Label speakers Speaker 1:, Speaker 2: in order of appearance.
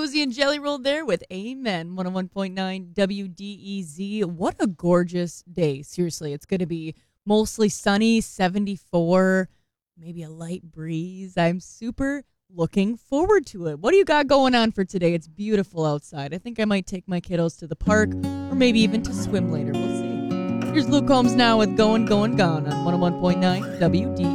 Speaker 1: Josie and Jelly Roll there with Amen, 101.9 WDEZ. What a gorgeous day. Seriously, it's going to be mostly sunny, 74, maybe a light breeze. I'm super looking forward to it. What do you got going on for today? It's beautiful outside. I think I might take my kiddos to the park or maybe even to swim later. We'll see. Here's Luke Combs now with Going, Going, Gone on 101.9 WDEZ.